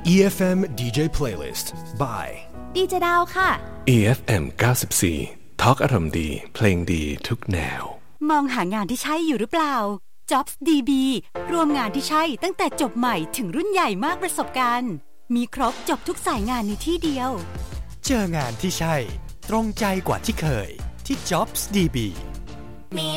EFM DJ Playlist by ดีเจดาวค่ะ EFM 94 Talk อารมณ์ดีเพลงดีทุกแนวมองหางานที่ใช่อยู่หรือเปล่า Jobs DB รวมงานที่ใช่ตั้งแต่จบใหม่ถึงรุ่นใหญ่มากประสบการณ์มีครบจบทุกสายงานในที่เดียวเจองานที่ใช่ตรงใจกว่าที่เคยที่ Jobs DB